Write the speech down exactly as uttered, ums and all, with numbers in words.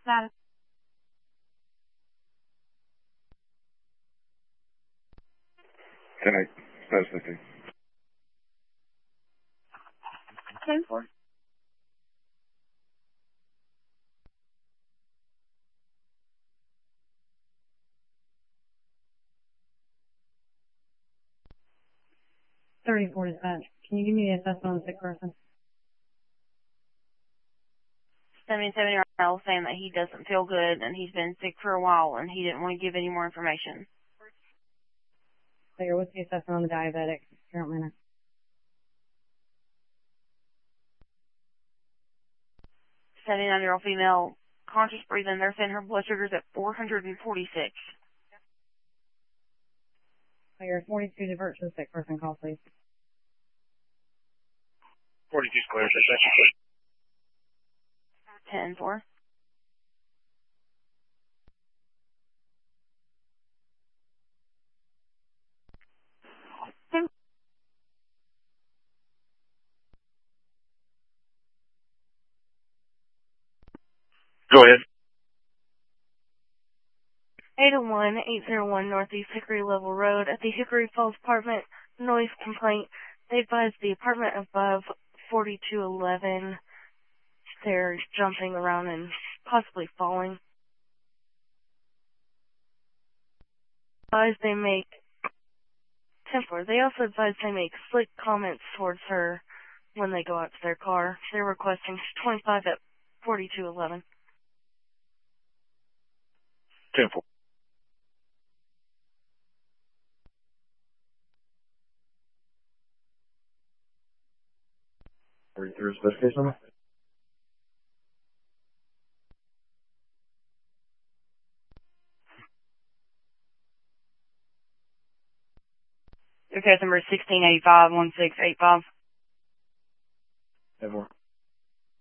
Status. ten eight. Status fifteen. ten four. thirty-four dispatch. Can you give me the assessment on the sick person? seventy-seven-year-old male saying that he doesn't feel good and he's been sick for a while and he didn't want to give any more information. Clear. What's the assessment on the diabetic? Current minute. seventy-nine-year-old female, conscious breathing. They're saying her blood sugar's at four hundred forty-six. Clear. forty-two, divert to the sick person. Call, please. forty-two clear. ten four. Go ahead. eight oh one, eight oh one Northeast Hickory Level Road at the Hickory Falls apartment. Noise complaint. They advised the apartment above forty-two eleven. They're jumping around and possibly falling. Advised they make Templar. They also advised they make slick comments towards her when they go out to their car. They're requesting twenty-five at forty-two eleven. ten four. forty-three special case number? Your case number is sixteen eighty-five, one six eight five. ten four.